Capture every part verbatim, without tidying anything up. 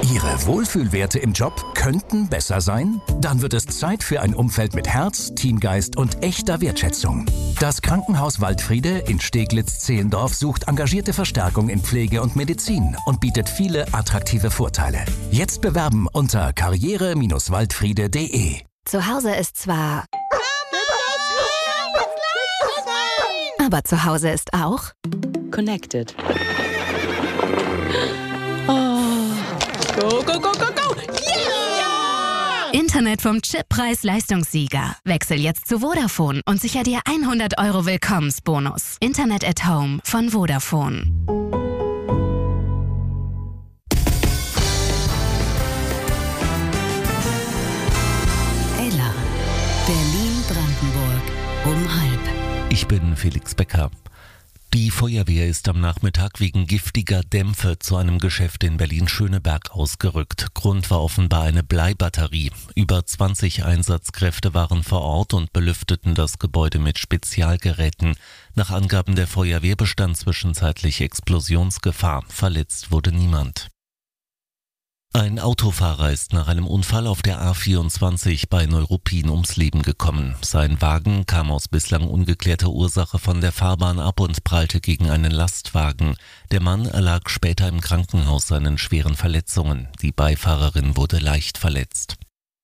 Ihre Wohlfühlwerte im Job könnten besser sein? Dann wird es Zeit für ein Umfeld mit Herz, Teamgeist und echter Wertschätzung. Das Krankenhaus Waldfriede in Steglitz-Zehlendorf sucht engagierte Verstärkung in Pflege und Medizin und bietet viele attraktive Vorteile. Jetzt bewerben unter karriere Bindestrich waldfriede punkt de. Zu Hause ist zwar... Aber zu Hause ist auch... Connected. Oh. Go, go, go, go, go! Yeah! Internet vom Chip-Preis-Leistungssieger. Wechsel jetzt zu Vodafone und sicher dir hundert Euro Willkommensbonus. Internet at Home von Vodafone. Ella, Berlin-Brandenburg, um halb. Ich bin Felix Becker. Die Feuerwehr ist am Nachmittag wegen giftiger Dämpfe zu einem Geschäft in Berlin-Schöneberg ausgerückt. Grund war offenbar eine Bleibatterie. Über zwanzig Einsatzkräfte waren vor Ort und belüfteten das Gebäude mit Spezialgeräten. Nach Angaben der Feuerwehr bestand zwischenzeitlich Explosionsgefahr. Verletzt wurde niemand. Ein Autofahrer ist nach einem Unfall auf der A vierundzwanzig bei Neuruppin ums Leben gekommen. Sein Wagen kam aus bislang ungeklärter Ursache von der Fahrbahn ab und prallte gegen einen Lastwagen. Der Mann erlag später im Krankenhaus seinen schweren Verletzungen. Die Beifahrerin wurde leicht verletzt.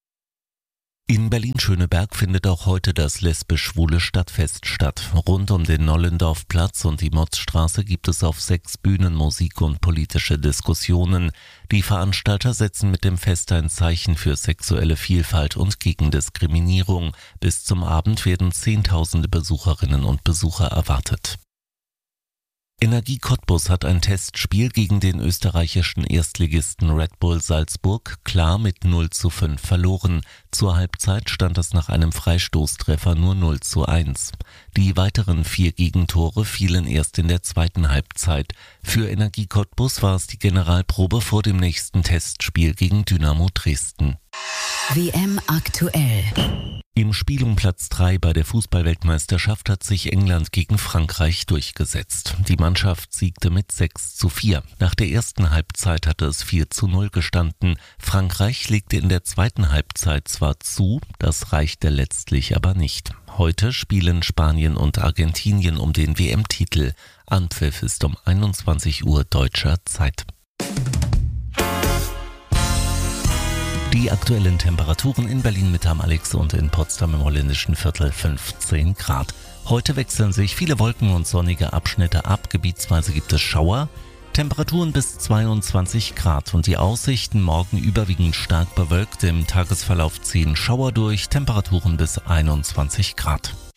In Berlin-Schöneberg findet auch heute das lesbisch-schwule Stadtfest statt. Rund um den Nollendorfplatz und die Motzstraße gibt es auf sechs Bühnen Musik und politische Diskussionen. Die Veranstalter setzen mit dem Fest ein Zeichen für sexuelle Vielfalt und gegen Diskriminierung. Bis zum Abend werden Zehntausende Besucherinnen und Besucher erwartet. Energie Cottbus hat ein Testspiel gegen den österreichischen Erstligisten Red Bull Salzburg klar mit null zu fünf verloren. Zur Halbzeit stand es nach einem Freistoßtreffer nur null zu eins. Die weiteren vier Gegentore fielen erst in der zweiten Halbzeit. Für Energie Cottbus war es die Generalprobe vor dem nächsten Testspiel gegen Dynamo Dresden. W M aktuell. Im Spiel um Platz drei bei der Fußballweltmeisterschaft hat sich England gegen Frankreich durchgesetzt. Die Mannschaft siegte mit sechs zu vier. Nach der ersten Halbzeit hatte es vier zu null gestanden. Frankreich legte in der zweiten Halbzeit zwar zu, das reichte letztlich aber nicht. Heute spielen Spanien und Argentinien um den W M-Titel. Anpfiff ist um einundzwanzig Uhr deutscher Zeit. Die aktuellen Temperaturen in Berlin-Mitte am Alex und in Potsdam im holländischen Viertel fünfzehn Grad. Heute wechseln sich viele Wolken und sonnige Abschnitte ab. Gebietsweise gibt es Schauer. Temperaturen bis zweiundzwanzig Grad und die Aussichten morgen überwiegend stark bewölkt. Im Tagesverlauf ziehen Schauer durch. Temperaturen bis einundzwanzig Grad.